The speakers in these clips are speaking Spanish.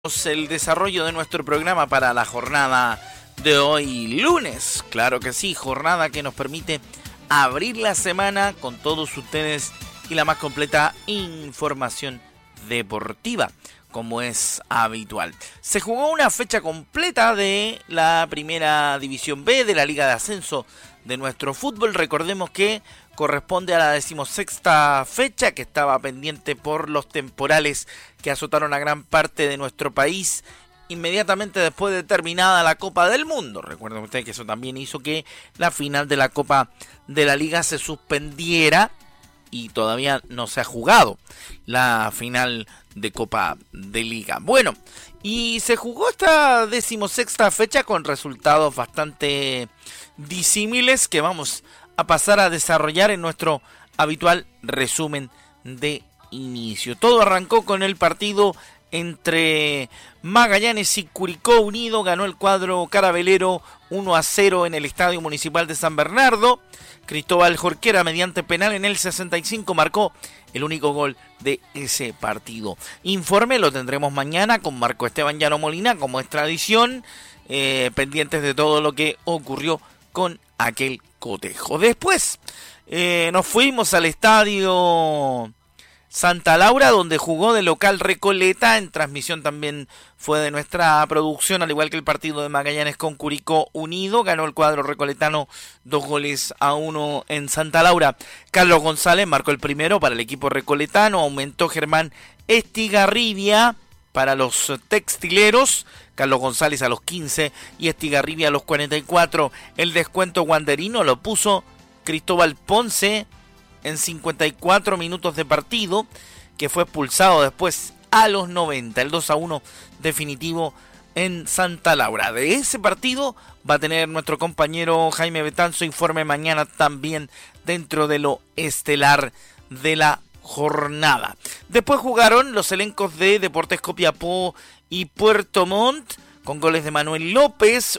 El desarrollo de nuestro programa para la jornada de hoy lunes. Claro que sí, jornada que nos permite abrir la semana con todos ustedes y la más completa información deportiva, como es habitual. Se jugó una fecha completa de la Primera División B de la Liga de Ascenso de nuestro fútbol. Recordemos que corresponde a la 16ª fecha, que estaba pendiente por los temporales que azotaron a gran parte de nuestro país inmediatamente después de terminada la Copa del Mundo. Recuerden ustedes que eso también hizo que la final de la Copa de la Liga se suspendiera y todavía no se ha jugado la final de Copa de Liga. Bueno, y se jugó esta 16ª fecha con resultados bastante disímiles que vamos a pasar a desarrollar en nuestro habitual resumen de inicio. Todo arrancó con el partido entre Magallanes y Curicó Unido. Ganó el cuadro carabelero 1-0 en el Estadio Municipal de San Bernardo. Cristóbal Jorquera, mediante penal en el 65, marcó el único gol de ese partido. Informe lo tendremos mañana con Marco Esteban Llano Molina, como es tradición, pendientes de todo lo que ocurrió con aquel cotejo. Después nos fuimos al estadio Santa Laura, donde jugó de local Recoleta. En transmisión también fue de nuestra producción, al igual que el partido de Magallanes con Curicó Unido. Ganó el cuadro recoletano 2-1 en Santa Laura. Carlos González marcó el primero para el equipo recoletano. Aumentó Germán Estigarribia para los textileros. Carlos González a los 15 y Estigarribia a los 44. El descuento guanderino lo puso Cristóbal Ponce en 54 minutos de partido, que fue expulsado después a los 90. El 2-1 definitivo en Santa Laura. De ese partido va a tener nuestro compañero Jaime Betanzo informe mañana también dentro de lo estelar de la jornada. Después jugaron los elencos de Deportes Copiapó y Puerto Montt con goles de Manuel López.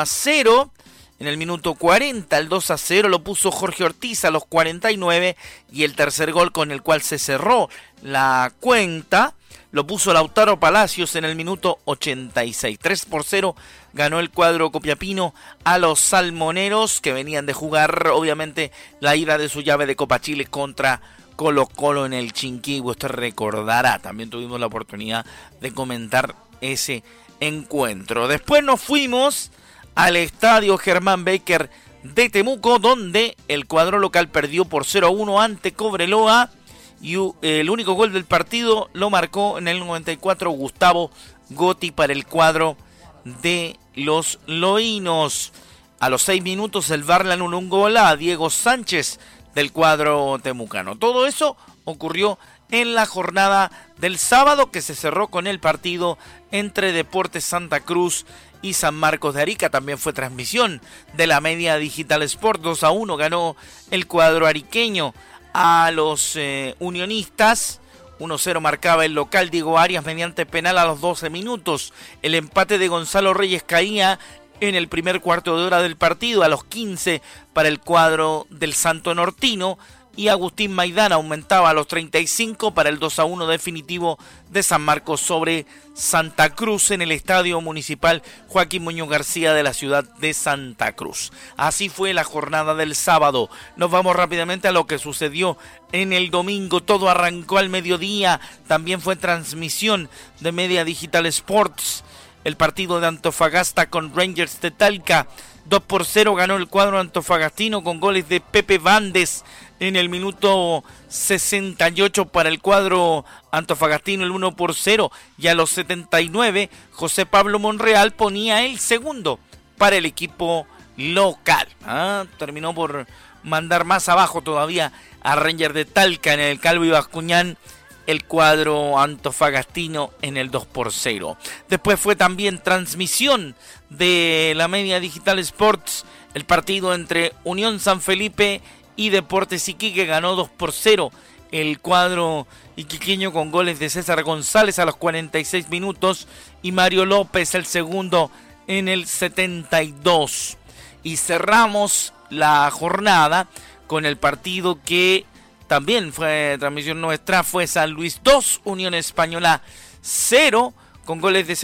1-0 en el minuto 40, el 2-0 lo puso Jorge Ortiz a los 49 y el tercer gol con el cual se cerró la cuenta lo puso Lautaro Palacios en el minuto 86. 3-0 ganó el cuadro copiapino a los salmoneros, que venían de jugar obviamente la ida de su llave de Copa Chile contra Colo Colo en el Chinquihue. Usted recordará, también tuvimos la oportunidad de comentar ese encuentro. Después nos fuimos al estadio Germán Becker de Temuco, donde el cuadro local perdió por 0-1 ante Cobreloa y el único gol del partido lo marcó en el 94 Gustavo Gotti para el cuadro de los loínos. A los 6 minutos el VAR le anuló un gol a Diego Sánchez del cuadro temucano. Todo eso ocurrió en la jornada del sábado, que se cerró con el partido entre Deportes Santa Cruz y San Marcos de Arica. También fue transmisión de la Media Digital Sport. 2-1 ganó el cuadro ariqueño a los unionistas. 1-0 marcaba el local Diego Arias mediante penal a los 12 minutos. El empate de Gonzalo Reyes caía en el primer cuarto de hora del partido, a los 15 para el cuadro del Santo Nortino, y Agustín Maidana aumentaba a los 35 para el 2-1 definitivo de San Marcos sobre Santa Cruz en el Estadio Municipal Joaquín Muñoz García de la ciudad de Santa Cruz. Así fue la jornada del sábado. Nos vamos rápidamente a lo que sucedió en el domingo. Todo arrancó al mediodía. También fue transmisión de Media Digital Sports. El partido de Antofagasta con Rangers de Talca. 2-0 ganó el cuadro antofagastino con goles de Pepe Vandes en el minuto 68 para el cuadro antofagastino, el 1-0, y a los 79 José Pablo Monreal ponía el segundo para el equipo local. Terminó por mandar más abajo todavía a Rangers de Talca en el Calvo y Bascuñán el cuadro antofagastino en el 2-0. Después fue también transmisión de la Media Digital Sports el partido entre Unión San Felipe y Deportes Iquique. Ganó 2-0 el cuadro iquiqueño con goles de César González a los 46 minutos y Mario López el segundo en el 72. Y cerramos la jornada con el partido que también fue transmisión nuestra. Fue San Luis 2, Unión Española 0, con goles de